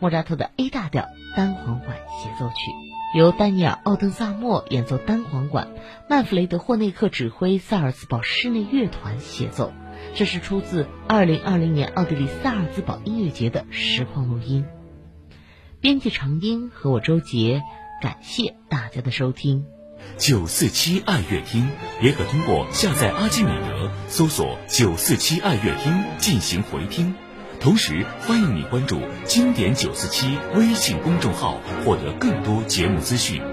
莫扎特的 A 大调单簧管协奏曲，由丹尼尔·奥登萨默演奏单簧管，曼弗雷德·霍内克指挥萨尔茨堡室内乐团协奏。这是出自2020年奥地利萨尔茨堡音乐节的实况录音。编辑长英和我周杰，感谢大家的收听。 947爱乐厅也可通过下载阿基米德搜索947爱乐厅进行回听。同时欢迎你关注经典947微信公众号，获得更多节目资讯。